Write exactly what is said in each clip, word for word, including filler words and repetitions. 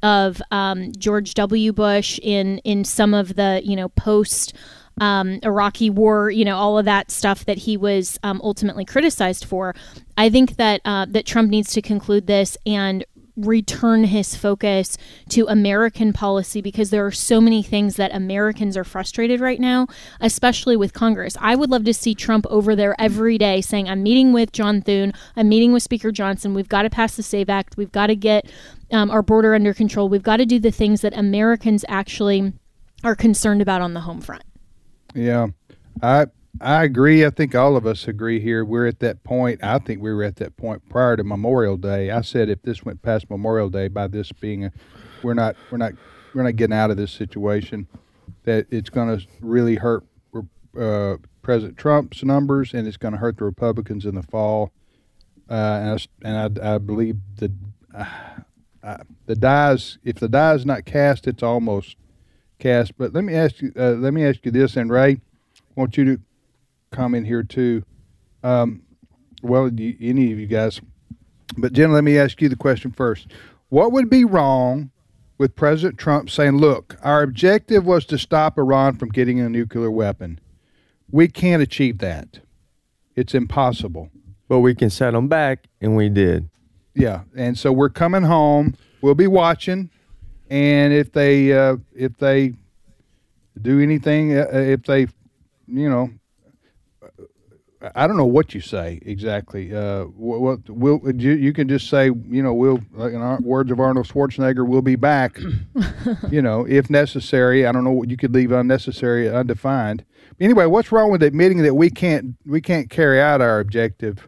of um, George W. Bush in in some of the, you know, post um, Iraqi war, you know, all of that stuff that he was um, ultimately criticized for. I think that uh, that Trump needs to conclude this and return his focus to American policy, because there are so many things that Americans are frustrated right now, especially with Congress. I would love to see Trump over there every day saying, I'm meeting with John Thune, I'm meeting with Speaker Johnson, we've got to pass the SAVE Act, we've got to get um, our border under control, we've got to do the things that Americans actually are concerned about on the home front. Yeah, I I agree. I think all of us agree here. We're at that point. I think we were at that point prior to Memorial Day. I said if this went past Memorial Day, by this being a, we're not we're not we're not getting out of this situation, that it's going to really hurt uh, President Trump's numbers, and it's going to hurt the Republicans in the fall. Uh, and I, and I, I believe the uh, uh, the die's, if the die is not cast, it's almost cast. But let me ask you uh, let me ask you this, and Ray, I want you to comment here too. Um, well, you, any of you guys, but Jen, let me ask you the question first. What would be wrong with President Trump saying, look, our objective was to stop Iran from getting a nuclear weapon. We can't achieve that. It's impossible. But we can set them back, and we did. Yeah, and so we're coming home. We'll be watching, and if they uh, if they do anything, uh, if they, you know, I don't know what you say exactly. Uh, what we'll you, you can just say, you know, we'll, in our words of Arnold Schwarzenegger, we'll be back. You know, if necessary. I don't know what you could leave unnecessary, undefined. Anyway, what's wrong with admitting that we can't we can't carry out our objective?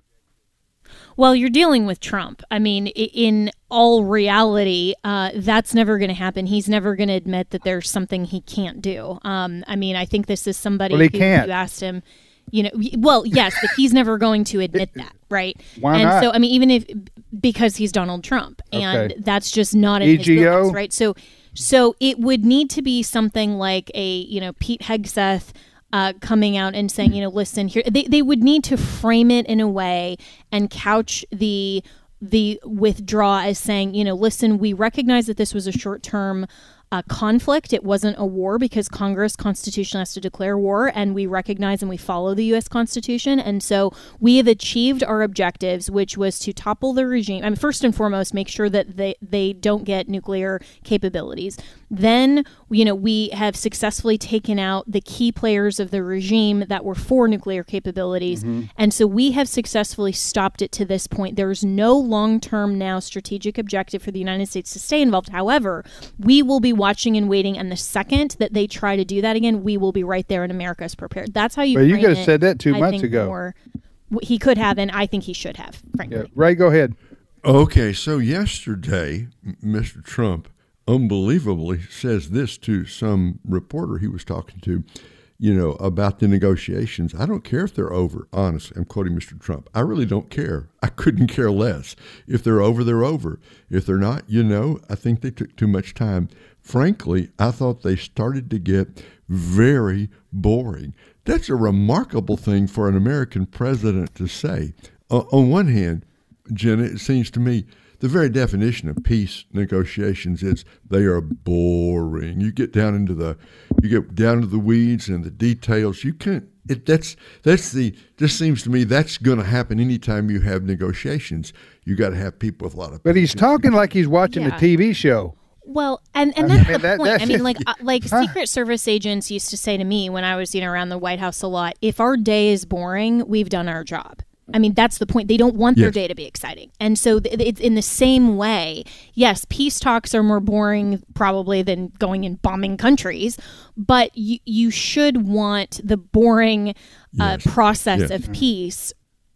Well, you're dealing with Trump. I mean, in all reality, uh, that's never going to happen. He's never going to admit that there's something he can't do. Um, I mean, I think this is somebody well, he who, can't. who asked him. You know, well, yes, but he's never going to admit that, right? Why and not? so, I mean, even if because he's Donald Trump, and okay. that's just not in E G O? his wheelhouse, right? So, so it would need to be something like a, you know, Pete Hegseth uh, coming out and saying, you know, listen here. They they would need to frame it in a way and couch the the withdraw as saying, you know, listen, we recognize that this was a short term Uh, conflict. It wasn't a war because Congress constitutionally has to declare war, and we recognize and we follow the U S Constitution. And so we have achieved our objectives, which was to topple the regime. I mean, first and foremost, make sure that they, they don't get nuclear capabilities. Then, you know, we have successfully taken out the key players of the regime that were for nuclear capabilities. Mm-hmm. And so we have successfully stopped it to this point. There is no long-term now strategic objective for the United States to stay involved. However, we will be watching and waiting, and the second that they try to do that again, we will be right there, and America is prepared. That's how you. Well, you could have said that two I months think ago. More, he could have, and I think he should have. Frankly, yeah. Ray, go ahead. Okay, so yesterday, Mister Trump unbelievably says this to some reporter he was talking to, you know, about the negotiations. I don't care if they're over. Honestly, I'm quoting Mister Trump. I really don't care. I couldn't care less. If they're over, they're over. If they're not, you know, I think they took too much time. Frankly, I thought they started to get very boring. That's a remarkable thing for an American president to say. Uh, on one hand, Jenna, it seems to me the very definition of peace negotiations is they are boring. You get down into the, you get down to the weeds and the details. You can't. It, that's that's the. Just seems to me that's going to happen anytime you have negotiations. You got to have people with a lot of. But he's talking like he's watching yeah. a T V show. Well, and, and that's I mean, the that, point. that's I mean, it. like uh, like huh? Secret Service agents used to say to me when I was, you know, around the White House a lot, if our day is boring, we've done our job. I mean, that's the point. They don't want their yes. day to be exciting. And so th- it's in the same way, yes, peace talks are more boring probably than going and bombing countries, but you, you should want the boring uh, yes. process yes. of peace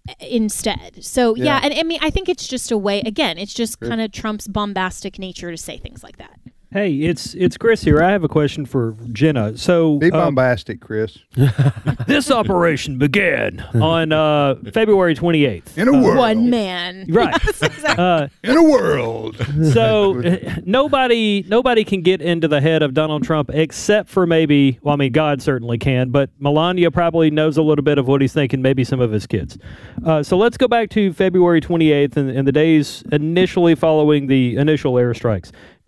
instead. So, yeah. yeah, and I mean, I think it's just a way, again, it's just kind of Trump's bombastic nature to say things like that. Hey, it's it's Chris here. I have a question for Jenna. So, Be uh, bombastic, Chris. This operation began on uh, February twenty-eighth. In a world. One man. Right. Yes, exactly. uh, In a world. So nobody nobody can get into the head of Donald Trump except for maybe, well, I mean, God certainly can, but Melania probably knows a little bit of what he's thinking, maybe some of his kids. Uh, so let's go back to February twenty-eighth and, and the days initially following the initial airstrikes.